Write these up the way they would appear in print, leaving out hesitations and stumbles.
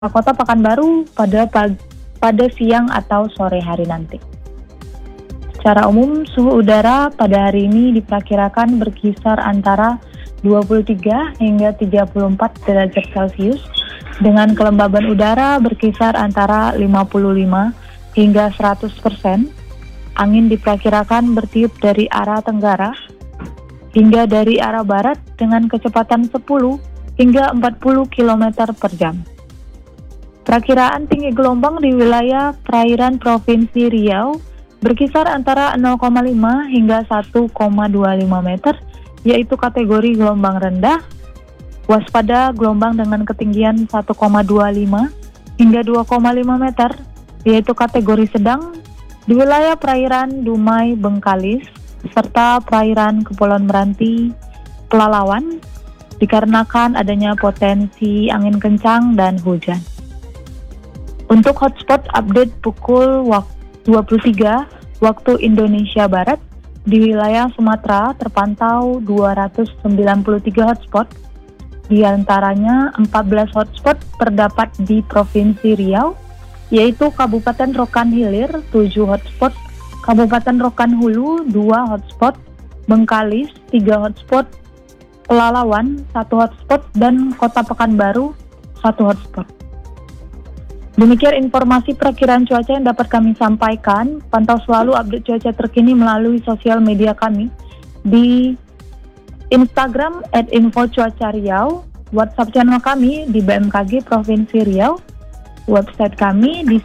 Kota Pekanbaru pada siang atau sore hari nanti. Secara umum, suhu udara pada hari ini diperkirakan berkisar antara 23 hingga 34 derajat Celcius dengan kelembaban udara berkisar antara 55 hingga 100%. Angin diperkirakan bertiup dari arah tenggara hingga dari arah barat dengan kecepatan 10 hingga 40 km per jam. Perakiraan tinggi gelombang di wilayah perairan Provinsi Riau berkisar antara 0,5 hingga 1,25 meter, yaitu kategori gelombang rendah. Waspada gelombang dengan ketinggian 1,25 hingga 2,5 meter, yaitu kategori sedang di wilayah perairan Dumai Bengkalis, serta perairan Kepulauan Meranti, Pelalawan, dikarenakan adanya potensi angin kencang dan hujan. Untuk hotspot update pukul 23 waktu Indonesia Barat, di wilayah Sumatera terpantau 293 hotspot, di antaranya 14 hotspot terdapat di Provinsi Riau, yaitu Kabupaten Rokan Hilir 7 hotspot, Kabupaten Rokan Hulu 2 hotspot, Bengkalis 3 hotspot, Pelalawan 1 hotspot, dan Kota Pekanbaru 1 hotspot. Demikian informasi perakiraan cuaca yang dapat kami sampaikan. Pantau selalu update cuaca terkini melalui sosial media kami di Instagram @infocuacariau, WhatsApp channel kami di BMKG Provinsi Riau, website kami di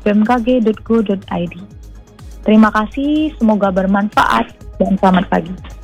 samet-riau.bmkg.go.id. Terima kasih, semoga bermanfaat dan selamat pagi.